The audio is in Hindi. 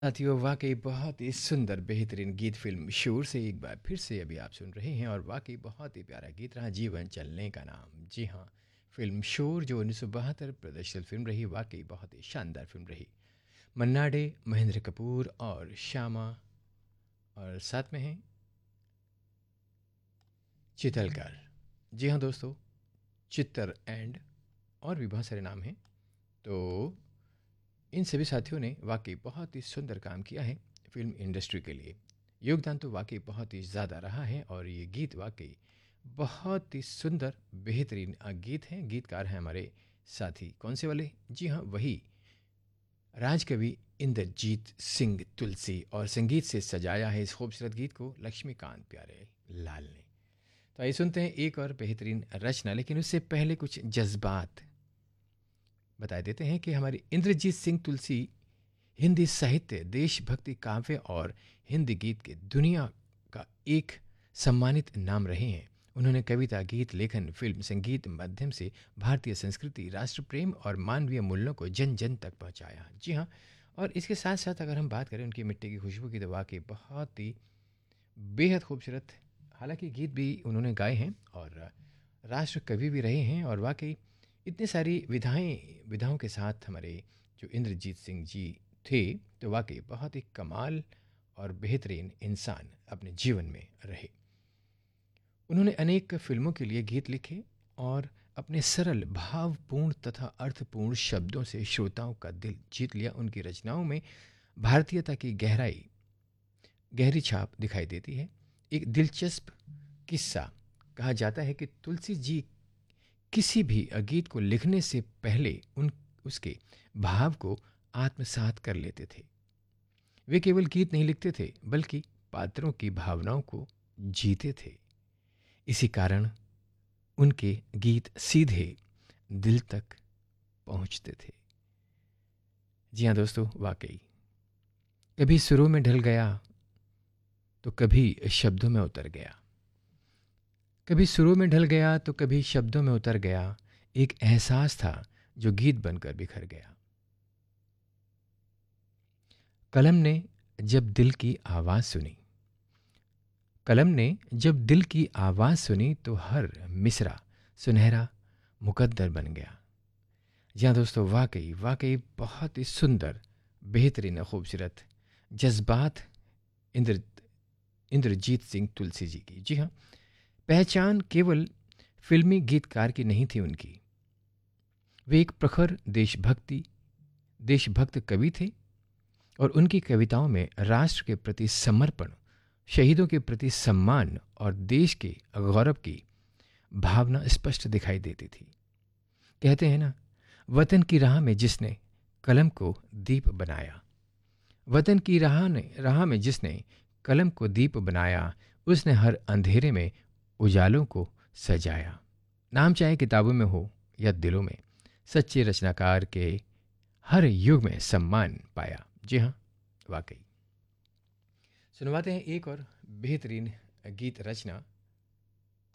साथियों वाकई बहुत ही सुंदर बेहतरीन गीत फिल्म शूर से एक बार फिर से अभी आप सुन रहे हैं और वाकई बहुत ही प्यारा गीत रहा जीवन चलने का नाम। जी हाँ, फिल्म शूर जो 1972 प्रदर्शित फिल्म रही वाकई बहुत ही शानदार फिल्म रही। मन्ना डे, महेंद्र कपूर और श्यामा और साथ में हैं चितलकर। जी हाँ दोस्तों, चित्तर एंड और भी बहुत सारे नाम हैं। तो इन सभी साथियों ने वाकई बहुत ही सुंदर काम किया है फिल्म इंडस्ट्री के लिए। योगदान तो वाकई बहुत ही ज़्यादा रहा है और ये गीत वाकई बहुत ही सुंदर बेहतरीन गीत हैं। गीतकार हैं हमारे साथी कौन से वाले? जी हाँ, वही राजकवि इंद्रजीत सिंह तुलसी और संगीत से सजाया है इस खूबसूरत गीत को लक्ष्मीकांत प्यारे लाल ने। तो आइए सुनते हैं एक और बेहतरीन रचना, लेकिन उससे पहले कुछ जज्बात बता देते हैं कि हमारे इंद्रजीत सिंह तुलसी हिंदी साहित्य, देशभक्ति काव्य और हिंदी गीत के दुनिया का एक सम्मानित नाम रहे हैं। उन्होंने कविता, गीत लेखन, फिल्म, संगीत माध्यम से भारतीय संस्कृति, राष्ट्र प्रेम और मानवीय मूल्यों को जन जन तक पहुंचाया। जी हाँ, और इसके साथ साथ अगर हम बात करें उनकी मिट्टी की खुशबू की, तो वाकई बहुत ही बेहद खूबसूरत हालांकि गीत भी उन्होंने गाए हैं और राष्ट्र कवि भी रहे हैं। और वाकई इतनी सारी विधाओं के साथ हमारे जो इंद्रजीत सिंह जी थे, तो वाकई बहुत ही कमाल और बेहतरीन इंसान अपने जीवन में रहे। उन्होंने अनेक फिल्मों के लिए गीत लिखे और अपने सरल, भावपूर्ण तथा अर्थपूर्ण शब्दों से श्रोताओं का दिल जीत लिया। उनकी रचनाओं में भारतीयता की गहरी छाप दिखाई देती है। एक दिलचस्प किस्सा कहा जाता है कि तुलसी जी किसी भी गीत को लिखने से पहले उसके भाव को आत्मसात कर लेते थे। वे केवल गीत नहीं लिखते थे, बल्कि पात्रों की भावनाओं को जीते थे। इसी कारण उनके गीत सीधे दिल तक पहुंचते थे। जी हाँ दोस्तों, वाकई कभी सुरों में ढल गया तो कभी शब्दों में उतर गया, कभी सुरों में ढल गया तो कभी शब्दों में उतर गया। एक एहसास था जो गीत बनकर बिखर गया। कलम ने जब दिल की आवाज़ सुनी, कलम ने जब दिल की आवाज़ सुनी तो हर मिसरा सुनहरा मुकद्दर बन गया। जी हाँ दोस्तों, वाकई वाकई बहुत ही सुंदर, बेहतरीन, खूबसूरत जज्बात इंद्र इंद्रजीत सिंह तुलसी जी की। जी हाँ, पहचान केवल फिल्मी गीतकार की नहीं थी उनकी। वे एक प्रखर देशभक्त कवि थे और उनकी कविताओं में राष्ट्र के प्रति समर्पण, शहीदों के प्रति सम्मान और देश के गौरव की भावना स्पष्ट दिखाई देती थी। कहते हैं ना, वतन की राह में जिसने कलम को दीप बनाया, वतन की राह में जिसने कलम को दीप बनाया, उसने हर अंधेरे में उजालों को सजाया। नाम चाहे किताबों में हो या दिलों में, सच्चे रचनाकार के हर युग में सम्मान पाया। जी हाँ, वाकई। सुनवाते हैं एक और बेहतरीन गीत रचना